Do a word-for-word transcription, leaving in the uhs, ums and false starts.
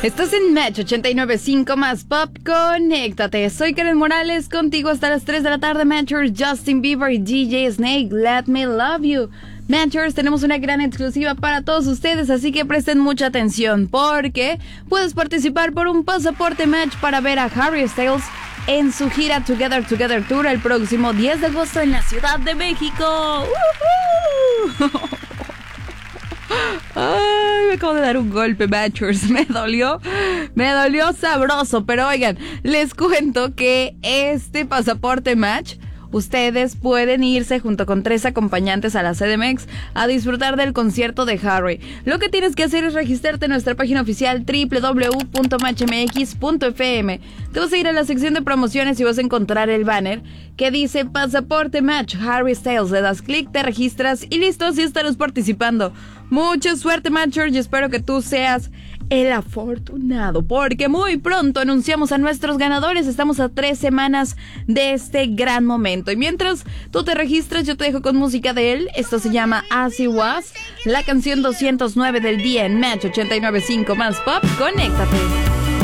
Estás en Match ochenta y nueve punto cinco más Pop, conéctate. Soy Karen Morales, contigo hasta las tres de la tarde. Matchers, Justin Bieber y D J Snake, Let Me Love You. Matchers, tenemos una gran exclusiva para todos ustedes, así que presten mucha atención, porque puedes participar por un pasaporte Match para ver a Harry Styles en su gira Together Together Tour el próximo diez de agosto en la Ciudad de México. ¡Uh-huh! Ay, me acabo de dar un golpe, Matchers. Me dolió, me dolió sabroso. Pero oigan, les cuento que este pasaporte Match, ustedes pueden irse junto con tres acompañantes a la C D M X a disfrutar del concierto de Harry. Lo que tienes que hacer es registrarte en nuestra página oficial doble u doble u doble u punto match m x punto f m. Te vas a ir a la sección de promociones y vas a encontrar el banner que dice Pasaporte Match Harry Styles. Le das clic, te registras y listo, así estarás participando. Mucha suerte, Matcher, y espero que tú seas el afortunado, porque muy pronto anunciamos a nuestros ganadores. Estamos a tres semanas de este gran momento. Y mientras tú te registras, yo te dejo con música de él. Esto se llama As It Was, la canción doscientos nueve del día en Match ochenta y nueve punto cinco más Pop. Conéctate.